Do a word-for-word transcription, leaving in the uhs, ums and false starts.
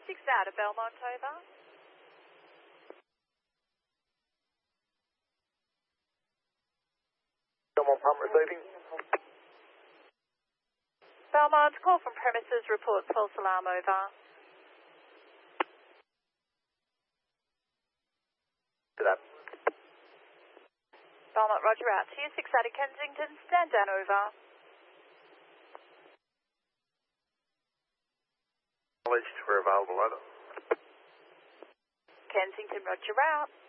six out of Belmont, over. Belmont pump receiving. Belmont, call from premises, report false alarm, over. To that. Belmont, roger out. T U six out of Kensington, stand down, over. Knowledge we're available, over. Kensington, roger out.